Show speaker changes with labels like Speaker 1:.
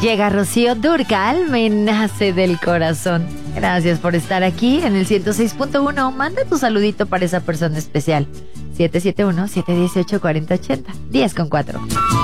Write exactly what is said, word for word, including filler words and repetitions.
Speaker 1: Llega Rocío Dúrcal, me nace del corazón. Gracias por estar aquí en el ciento seis punto uno. Manda tu saludito para esa persona especial. siete siete uno, siete uno ocho, cuatro cero ocho cero. diez con cuatro.